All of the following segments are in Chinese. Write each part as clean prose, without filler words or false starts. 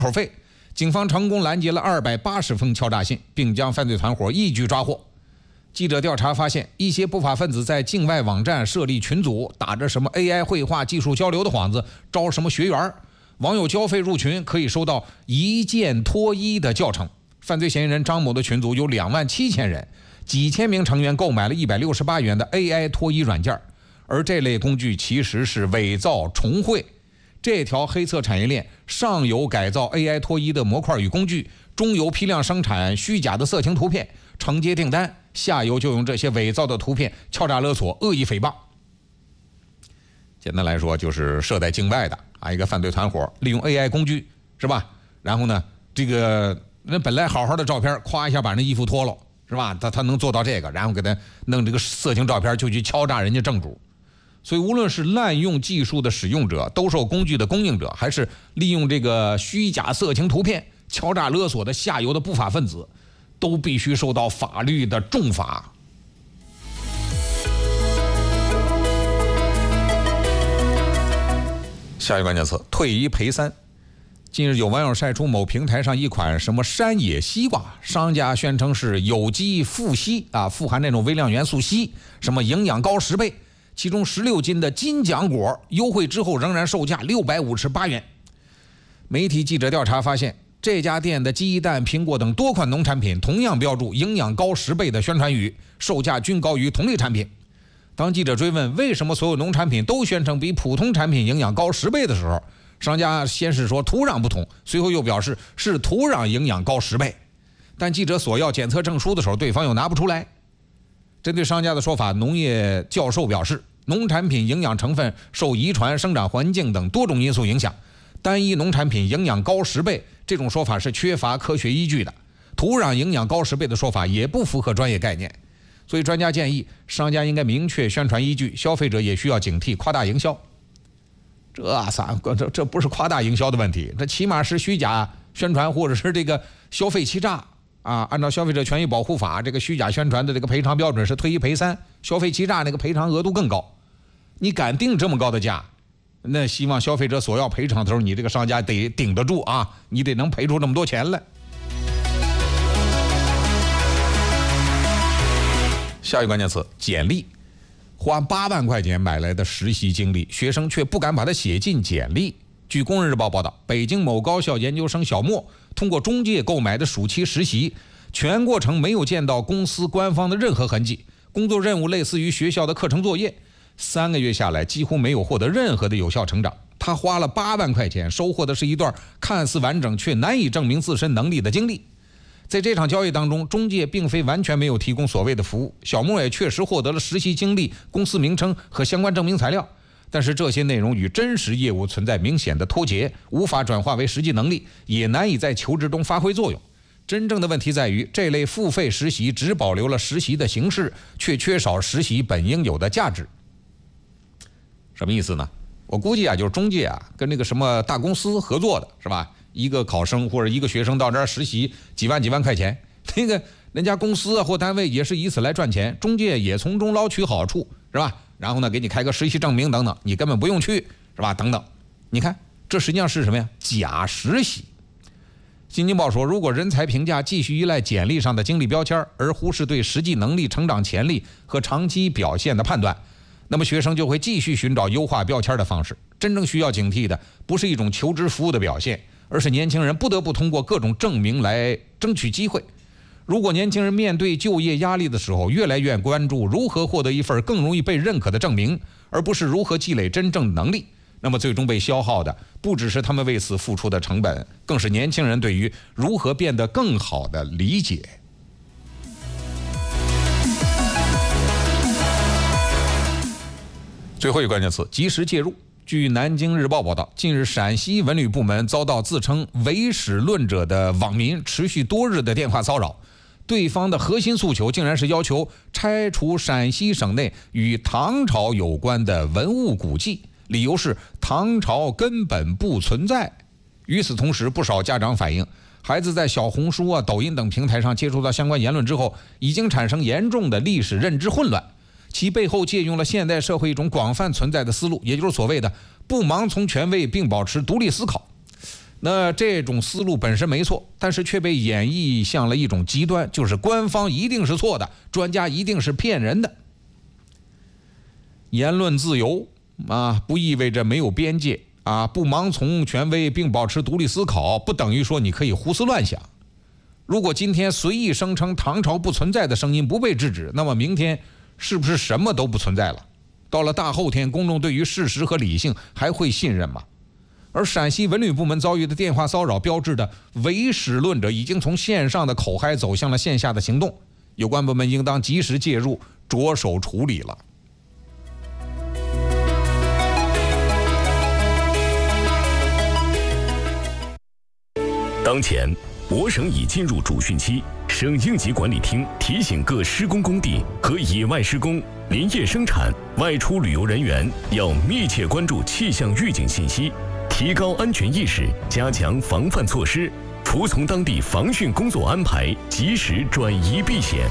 口费。警方成功拦截了280封敲诈信，并将犯罪团伙一举抓获。记者调查发现，一些不法分子在境外网站设立群组，打着什么 AI 绘画技术交流的幌子，招什么学员，网友交费入群可以收到一键脱衣的教程。犯罪嫌疑人张某的群组有27000人，几千名成员购买了168元的 AI 脱衣软件，而这类工具其实是伪造重绘。这条黑色产业链上游改造 AI 脱衣的模块与工具，中游批量生产虚假的色情图片，承接订单，下游就用这些伪造的图片敲诈勒索、恶意诽谤。简单来说，就是设在境外的一个犯罪团伙，利用 AI 工具，是吧？然后呢，这个那本来好好的照片，夸一下把那衣服脱了，是吧？他能做到这个，然后给他弄这个色情照片，就去敲诈人家正主。所以无论是滥用技术的使用者、兜售工具的供应者，还是利用这个虚假色情图片敲诈勒索的下游的不法分子，都必须受到法律的重罚。下一个关键词：退一赔三。近日有网友晒出某平台上一款什么山野西瓜，商家宣称是有机富硒富含那种微量元素硒，什么营养高10倍。其中16斤的金奖果优惠之后仍然售价658元。媒体记者调查发现，这家店的鸡蛋、苹果等多款农产品同样标注营养高10倍的宣传语，售价均高于同类产品。当记者追问为什么所有农产品都宣称比普通产品营养高10倍的时候，商家先是说土壤不同，随后又表示是土壤营养高10倍。但记者索要检测证书的时候，对方又拿不出来。针对商家的说法，农业教授表示，农产品营养成分受遗传、生长环境等多种因素影响，单一农产品营养高10倍这种说法是缺乏科学依据的，土壤营养高10倍的说法也不符合专业概念。所以专家建议商家应该明确宣传依据，消费者也需要警惕夸大营销。这不是夸大营销的问题，这起码是虚假宣传或者是这个消费欺诈按照消费者权益保护法，这个虚假宣传的这个赔偿标准是退一赔三，消费欺诈那个赔偿额度更高。你敢定这么高的价，那希望消费者索要赔偿的时候，你这个商家得顶得住你得能赔出这么多钱来。下一个关键词：简历。花8万块钱买来的实习经历，学生却不敢把它写进简历。据工人日报报道，北京某高校研究生小莫通过中介购买的暑期实习，全过程没有见到公司官方的任何痕迹，工作任务类似于学校的课程作业，3个月下来几乎没有获得任何的有效成长。他花了8万块钱，收获的是一段看似完整却难以证明自身能力的经历。在这场交易当中，中介并非完全没有提供所谓的服务，小莫也确实获得了实习经历、公司名称和相关证明材料，但是这些内容与真实业务存在明显的脱节，无法转化为实际能力，也难以在求职中发挥作用。真正的问题在于，这类付费实习只保留了实习的形式，却缺少实习本应有的价值。什么意思呢？我估计就是中介跟那个什么大公司合作的，是吧？一个考生或者一个学生到这儿实习几万块钱，那个人家公司或单位也是以此来赚钱，中介也从中捞取好处，是吧？然后呢，给你开个实习证明等等，你根本不用去，是吧？等等，你看这实际上是什么呀？假实习。新京报说，如果人才评价继续依赖简历上的经历标签，而忽视对实际能力、成长潜力和长期表现的判断，那么学生就会继续寻找优化标签的方式。真正需要警惕的不是一种求职服务的表现，而是年轻人不得不通过各种证明来争取机会。如果年轻人面对就业压力的时候，越来越关注如何获得一份更容易被认可的证明，而不是如何积累真正的能力，那么最终被消耗的不只是他们为此付出的成本，更是年轻人对于如何变得更好的理解。最后一个关键词：及时介入。据南京日报报道，近日陕西文旅部门遭到自称唯史论者的网民持续多日的电话骚扰，对方的核心诉求竟然是要求拆除陕西省内与唐朝有关的文物古迹，理由是唐朝根本不存在。与此同时，不少家长反映，孩子在小红书抖音等平台上接触到相关言论之后，已经产生严重的历史认知混乱，其背后借用了现代社会一种广泛存在的思路，也就是所谓的不盲从权威并保持独立思考。 那这种思路本身没错，但是却被演绎向了一种极端，就是官方一定是错的，专家一定是骗人的。言论自由不意味着没有边界不盲从权威并保持独立思考，不等于说你可以胡思乱想。如果今天随意声称唐朝不存在的声音不被制止，那么明天是不是什么都不存在了？到了大后天，公众对于事实和理性还会信任吗？而陕西文旅部门遭遇的电话骚扰，标志着唯史论者已经从线上的口嗨走向了线下的行动，有关部门应当及时介入，着手处理了。 当前，我省已进入主汛期，省应急管理厅提醒各施工工地和野外施工、林业生产、外出旅游人员要密切关注气象预警信息，提高安全意识，加强防范措施，服从当地防汛工作安排，及时转移避险。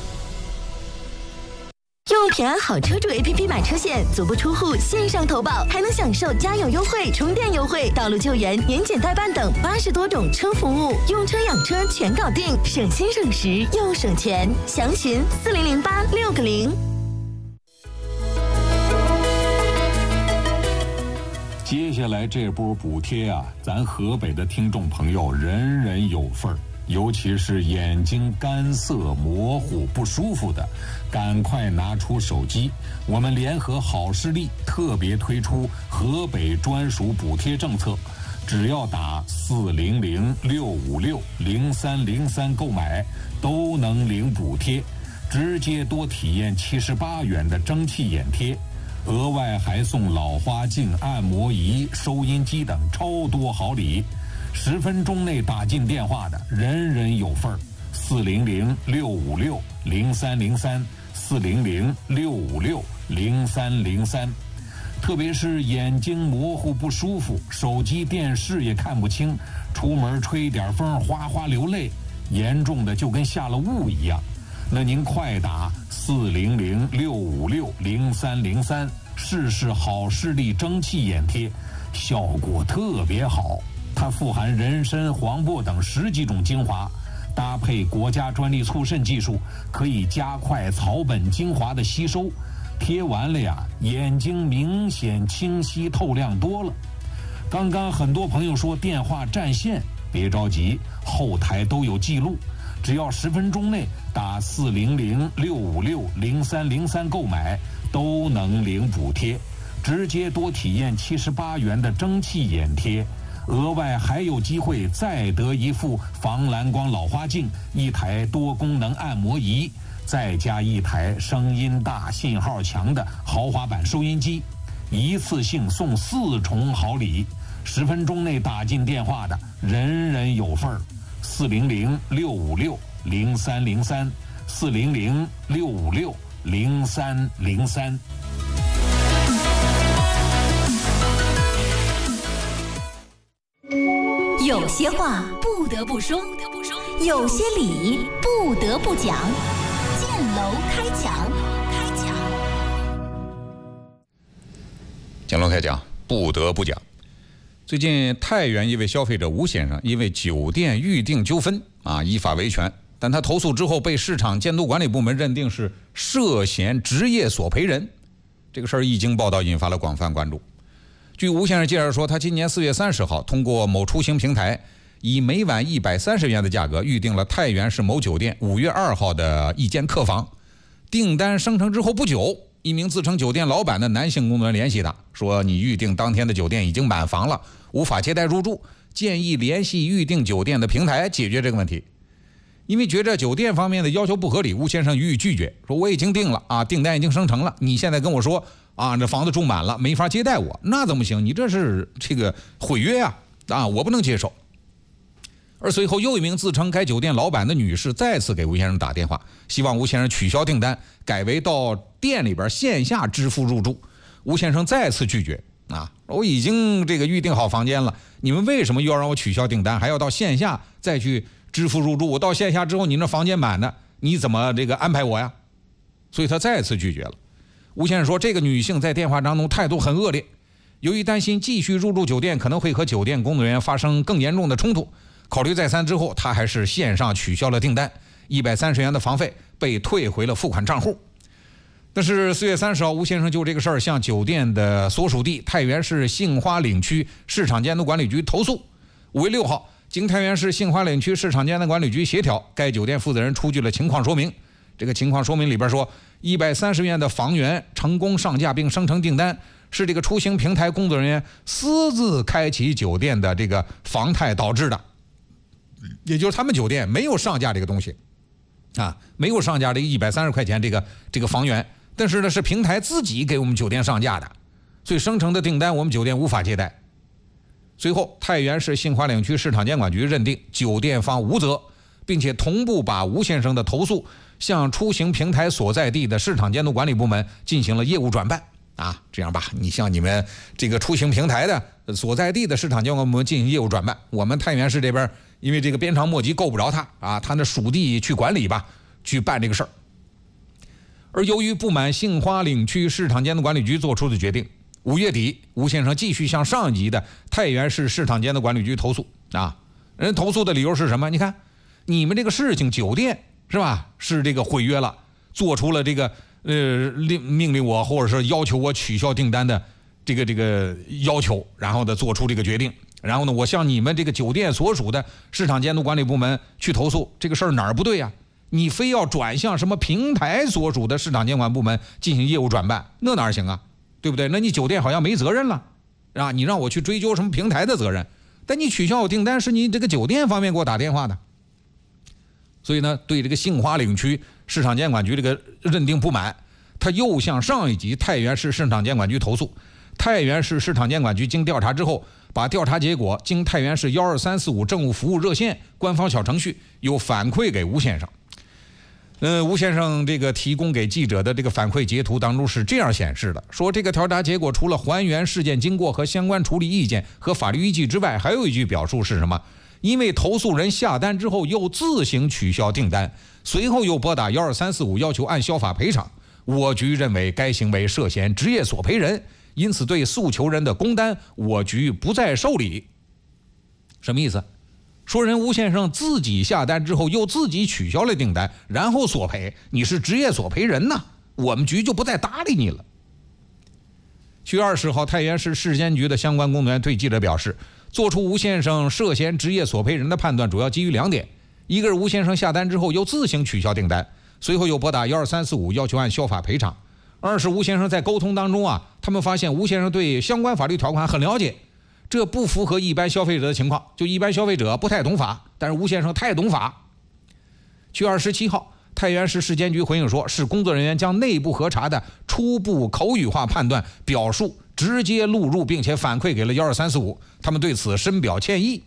用平安好车主 APP 买车险，足不出户线上投保，还能享受加油优惠、充电优惠、道路救援、年检代办等80多种车服务，用车养车全搞定，省心省时又省钱。详询4008-6个0。 接下来这波补贴咱河北的听众朋友人人有份儿。尤其是眼睛干涩、模糊、不舒服的，赶快拿出手机。我们联合好视力特别推出河北专属补贴政策，只要打400-656-0303购买，都能领补贴，直接多体验78元的蒸汽眼贴，额外还送老花镜、按摩仪、收音机等超多好礼。10分钟内打进电话的，人人有份儿。400-656-0303，400-656-0303。特别是眼睛模糊不舒服，手机电视也看不清，出门吹点风哗哗流泪，严重的就跟下了雾一样。那您快打400-656-0303，试试好视力蒸汽眼贴，效果特别好。它富含人参、黄柏等10几种精华，搭配国家专利促渗技术，可以加快草本精华的吸收。贴完了眼睛明显清晰透亮多了。刚刚很多朋友说电话占线，别着急，后台都有记录。只要10分钟内打400-656-0303购买，都能领补贴，直接多体验78元的蒸汽眼贴。额外还有机会再得一副防蓝光老花镜、1台多功能按摩仪，再加1台声音大、信号强的豪华版收音机，一次性送4重好礼。10分钟内打进电话的，人人有份儿。400-656-0303， 400-656-0303。 有些话不得不说，有些理不得不讲。建楼开讲， 建楼开讲，不得不讲。最近太原一位消费者吴先生因为酒店预订纠纷依法维权，但他投诉之后被市场监督管理部门认定是涉嫌职业索赔人。这个事儿一经报道，引发了广泛关注。据吴先生介绍说，他今年4月30号通过某出行平台，以每晚130元的价格预订了太原市某酒店5月2号的一间客房。订单生成之后不久，一名自称酒店老板的男性工作人员联系他，说你预订当天的酒店已经满房了，无法接待入住，建议联系预订酒店的平台解决这个问题。因为觉着酒店方面的要求不合理，吴先生予以拒绝，说我已经订了订单已经生成了，你现在跟我说这房子住满了，没法接待我，那怎么行？你这是这个毁约我不能接受。而随后又一名自称该酒店老板的女士再次给吴先生打电话，希望吴先生取消订单，改为到店里边线下支付入住。吴先生再次拒绝我已经这个预订好房间了，你们为什么又要让我取消订单，还要到线下再去支付入住？我到线下之后，你那房间满的，你怎么这个安排我呀？所以他再次拒绝了。吴先生说，这个女性在电话当中态度很恶劣， 由于担心继续入住酒店可能会和酒店工作人员发生更严重的冲突，考虑再三之后，他还是线上取消了订单，130元的房费被退回了付款账户。但是4月30号，吴先生就这个事儿向酒店的所属地太原市杏花岭区市场监督管理局投诉。5月6号，经太原市杏花岭区市场监督管理局协调，该酒店负责人出具了情况说明。这个情况说明里边说，130元的房源成功上架并生成订单，是这个出行平台工作人员私自开启酒店的这个房态导致的，也就是他们酒店没有上架这个东西啊，没有上架这个130块钱这个房源，但是呢是平台自己给我们酒店上架的，所以生成的订单我们酒店无法接待。随后，太原市杏花岭区市场监管局认定酒店方无责，并且同步把吴先生的投诉向出行平台所在地的市场监督管理部门进行了业务转办啊。这样吧，你向你们这个出行平台的所在地的市场监管部门进行业务转办，我们太原市这边因为这个鞭长莫及够不着他啊，他那属地去管理吧，去办这个事儿。而由于不满杏花岭区市场监督管理局做出的决定，5月底，吴先生继续向上级的太原市市场监督管理局投诉啊。人投诉的理由是什么？你看，你们这个事情酒店是吧？是这个毁约了，做出了这个命令我或者是要求我取消订单的这个要求，然后呢做出这个决定，然后呢我向你们这个酒店所属的市场监督管理部门去投诉，这个事儿哪儿不对呀？你非要转向什么平台所属的市场监管部门进行业务转办，那哪行啊？对不对？那你酒店好像没责任了啊！你让我去追究什么平台的责任，但你取消我订单是你这个酒店方面给我打电话的。所以呢，对这个杏花岭区市场监管局这个认定不满，他又向上一级太原市市场监管局投诉。太原市市场监管局经调查之后，把调查结果经太原市12345政务服务热线官方小程序又反馈给吴先生。吴先生这个提供给记者的这个反馈截图当中是这样显示的，说这个调查结果除了还原事件经过和相关处理意见和法律依据之外，还有一句表述是什么？因为投诉人下单之后又自行取消订单，随后又拨打12345要求按消法赔偿，我局认为该行为涉嫌职业索赔人，因此对诉求人的工单我局不再受理。什么意思？说人吴先生自己下单之后又自己取消了订单，然后索赔，你是职业索赔人呐，我们局就不再搭理你了。7月20号，太原市市监局的相关工作人员对记者表示，做出吴先生涉嫌职业索赔人的判断主要基于2点，一个是吴先生下单之后又自行取消订单，随后又拨打12345要求按消法赔偿；二是吴先生在沟通当中他们发现吴先生对相关法律条款很了解，这不符合一般消费者的情况，就一般消费者不太懂法，但是吴先生太懂法。7月27号，太原市市监局回应说，市工作人员将内部核查的初步口语化判断表述直接录入，并且反馈给了12345，他们对此深表歉意。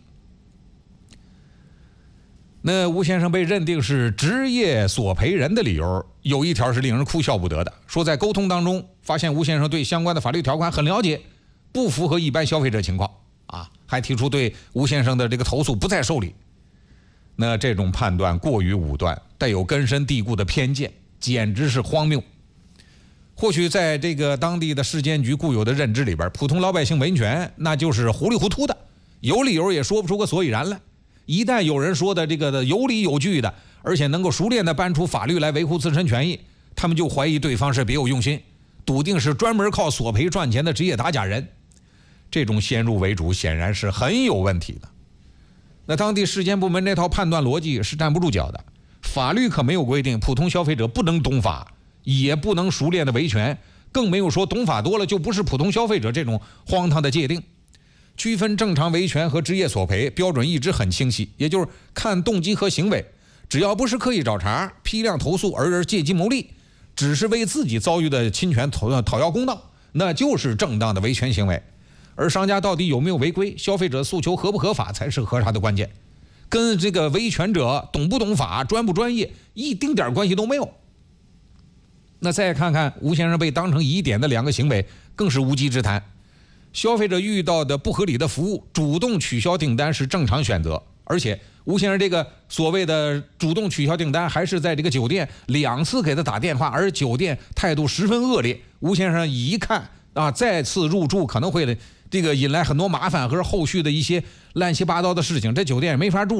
那吴先生被认定是职业索赔人的理由有一条是令人哭笑不得的，说在沟通当中发现吴先生对相关的法律条款很了解，不符合一般消费者情况还提出对吴先生的这个投诉不再受理。那这种判断过于武断，带有根深蒂固的偏见，简直是荒谬。或许在这个当地的市监局固有的认知里边，普通老百姓维权那就是糊里糊涂的，有理由也说不出个所以然来。一旦有人说的这个有理有据的，而且能够熟练的搬出法律来维护自身权益，他们就怀疑对方是别有用心，笃定是专门靠索赔赚钱的职业打假人。这种先入为主显然是很有问题的。那当地市监部门那套判断逻辑是站不住脚的，法律可没有规定普通消费者不能懂法，也不能熟练的维权，更没有说懂法多了就不是普通消费者这种荒唐的界定。区分正常维权和职业索赔标准一直很清晰，也就是看动机和行为，只要不是刻意找茬、批量投诉而借机牟利，只是为自己遭遇的侵权讨要公道，那就是正当的维权行为。而商家到底有没有违规，消费者诉求合不合法才是核查的关键，跟这个维权者懂不懂法、专不专业一丁点关系都没有。那再看看吴先生被当成疑点的2个行为，更是无稽之谈。消费者遇到的不合理的服务，主动取消订单是正常选择，而且吴先生这个所谓的主动取消订单，还是在这个酒店2次给他打电话，而酒店态度十分恶劣。吴先生一看再次入住可能会这个引来很多麻烦和后续的一些乱七八糟的事情，这酒店也没法住。